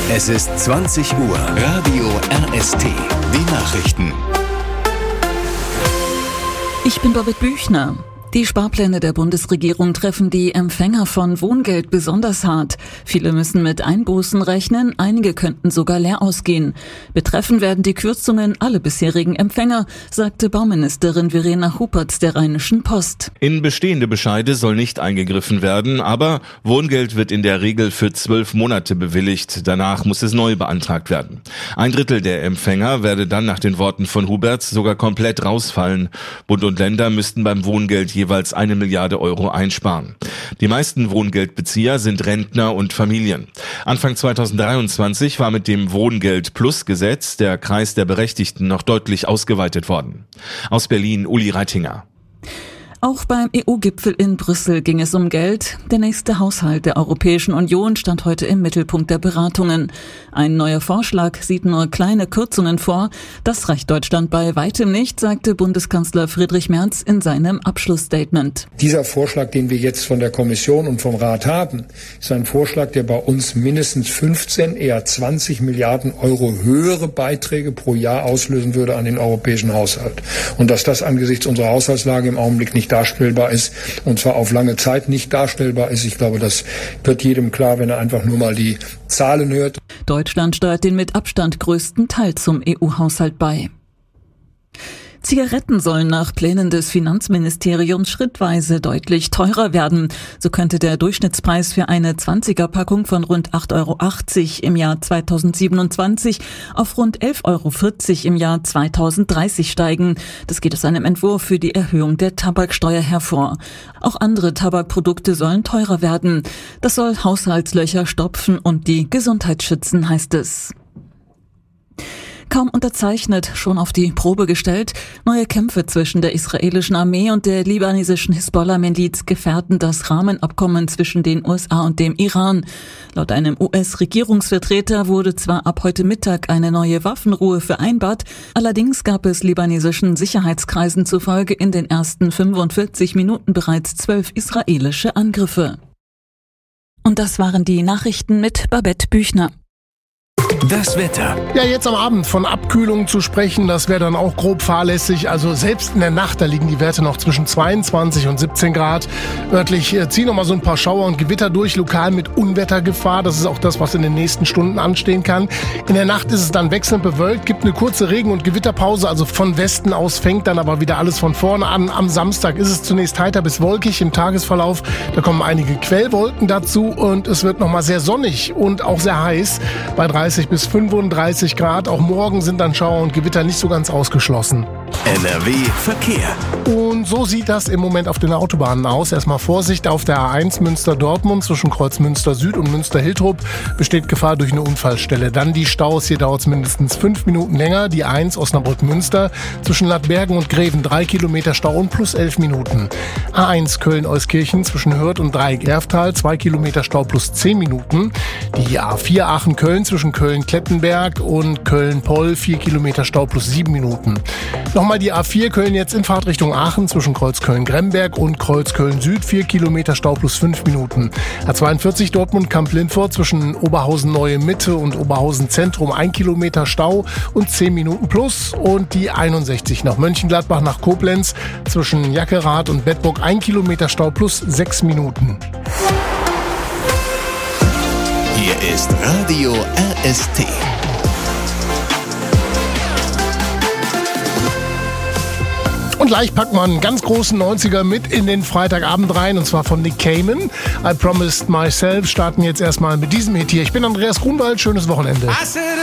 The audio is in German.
Es ist 20 Uhr. Radio RST. Die Nachrichten. Ich bin Birgit Büchner. Die Sparpläne der Bundesregierung treffen die Empfänger von Wohngeld besonders hart. Viele müssen mit Einbußen rechnen, einige könnten sogar leer ausgehen. Betreffen werden die Kürzungen alle bisherigen Empfänger, sagte Bauministerin Verena Huppertz der Rheinischen Post. In bestehende Bescheide soll nicht eingegriffen werden, aber Wohngeld wird in der Regel für 12 Monate bewilligt. Danach muss es neu beantragt werden. 1/3 der Empfänger werde dann nach den Worten von Huppertz sogar komplett rausfallen. Bund und Länder müssten beim Wohngeld jeweils 1 Milliarde Euro einsparen. Die meisten Wohngeldbezieher sind Rentner und Familien. Anfang 2023 war mit dem Wohngeld-Plus-Gesetz der Kreis der Berechtigten noch deutlich ausgeweitet worden. Aus Berlin, Uli Reitinger. Auch beim EU-Gipfel in Brüssel ging es um Geld. Der nächste Haushalt der Europäischen Union stand heute im Mittelpunkt der Beratungen. Ein neuer Vorschlag sieht nur kleine Kürzungen vor. Das reicht Deutschland bei weitem nicht, sagte Bundeskanzler Friedrich Merz in seinem Abschlussstatement. Dieser Vorschlag, den wir jetzt von der Kommission und vom Rat haben, ist ein Vorschlag, der bei uns mindestens 15, eher 20 Milliarden Euro höhere Beiträge pro Jahr auslösen würde an den europäischen Haushalt. Und dass das angesichts unserer Haushaltslage im Augenblick nicht darstellbar ist, und zwar auf lange Zeit nicht darstellbar ist. Ich glaube, das wird jedem klar, wenn er einfach nur mal die Zahlen hört. Deutschland steuert den mit Abstand größten Teil zum EU-Haushalt bei. Zigaretten sollen nach Plänen des Finanzministeriums schrittweise deutlich teurer werden. So könnte der Durchschnittspreis für eine 20er-Packung von rund 8,80 € im Jahr 2027 auf rund 11,40 € im Jahr 2030 steigen. Das geht aus einem Entwurf für die Erhöhung der Tabaksteuer hervor. Auch andere Tabakprodukte sollen teurer werden. Das soll Haushaltslöcher stopfen und die Gesundheit schützen, heißt es. Kaum unterzeichnet, schon auf die Probe gestellt. Neue Kämpfe zwischen der israelischen Armee und der libanesischen Hisbollah-Miliz gefährden das Rahmenabkommen zwischen den USA und dem Iran. Laut einem US-Regierungsvertreter wurde zwar ab heute Mittag eine neue Waffenruhe vereinbart, allerdings gab es libanesischen Sicherheitskreisen zufolge in den ersten 45 Minuten bereits 12 israelische Angriffe. Und das waren die Nachrichten mit Babette Büchner. Das Wetter. Ja, jetzt am Abend von Abkühlung zu sprechen, das wäre dann auch grob fahrlässig. Also selbst in der Nacht, da liegen die Werte noch zwischen 22 und 17 Grad. Örtlich ziehen noch mal so ein paar Schauer und Gewitter durch, lokal mit Unwettergefahr. Das ist auch das, was in den nächsten Stunden anstehen kann. In der Nacht ist es dann wechselnd bewölkt, gibt eine kurze Regen- und Gewitterpause. Also von Westen aus fängt dann aber wieder alles von vorne an. Am Samstag ist es zunächst heiter bis wolkig im Tagesverlauf. Da kommen einige Quellwolken dazu und es wird noch mal sehr sonnig und auch sehr heiß bei 30 bis 35 Grad. Auch morgen sind dann Schauer und Gewitter nicht so ganz ausgeschlossen. NRW Verkehr. Und so sieht das im Moment auf den Autobahnen aus. Erstmal Vorsicht auf der A1 Münster-Dortmund zwischen Kreuz Münster Süd und Münster-Hiltrup besteht Gefahr durch eine Unfallstelle. Dann die Staus, hier dauert es mindestens 5 Minuten länger. Die A1 Osnabrück-Münster zwischen Ladbergen und Greven 3 Kilometer Stau und plus 11 Minuten. A1 Köln-Euskirchen zwischen Hürth und Dreieck-Erftal 2 Kilometer Stau plus 10 Minuten. Die A4 Aachen-Köln zwischen Köln-Klettenberg und Köln-Poll 4 Kilometer Stau plus 7 Minuten. Nochmal die A4 Köln jetzt in Fahrtrichtung Aachen zwischen Kreuz Köln-Gremberg und Kreuz Köln-Süd 4 Kilometer Stau plus 5 Minuten. A42 Dortmund-Kamp-Lindfort zwischen Oberhausen-Neue Mitte und Oberhausen-Zentrum 1 Kilometer Stau und 10 Minuten plus. Und die 61 nach Mönchengladbach nach Koblenz zwischen Jackerath und Bedburg 1 Kilometer Stau plus 6 Minuten. Hier ist Radio RST. Und gleich packt man einen ganz großen 90er mit in den Freitagabend rein, und zwar von Nick Cayman. I Promised Myself starten jetzt erstmal mit diesem Hit hier. Ich bin Andreas Grunwald, schönes Wochenende.